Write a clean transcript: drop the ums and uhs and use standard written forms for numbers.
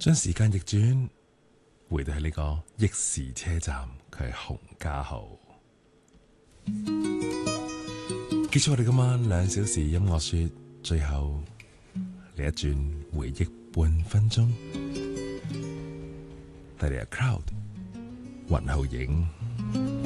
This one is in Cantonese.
將時間逆轉，回到去呢個憶時車站，佢係洪家豪。結束我哋今晚2小時音樂雪，最後嚟一轉回憶半分鐘，帶嚟 A Cloud 雲後影。